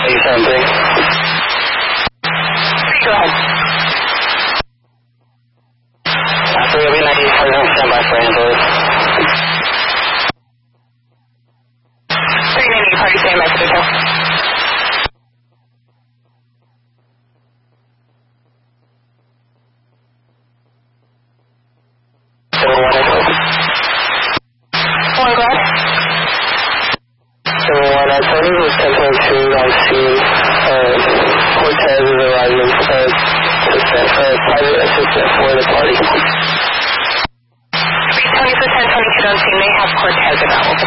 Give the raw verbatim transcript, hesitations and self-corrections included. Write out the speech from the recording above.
eight seven three. Go ahead. Uh, three will be ninety, stand by for Angeles. three ninety, party stand by for detail. seven one Echo. One, go ahead. seven one, uh, Tony was ten twenty-two on scene. Uh, Cortez is arriving, uh, assistant, uh, private assistant for the party.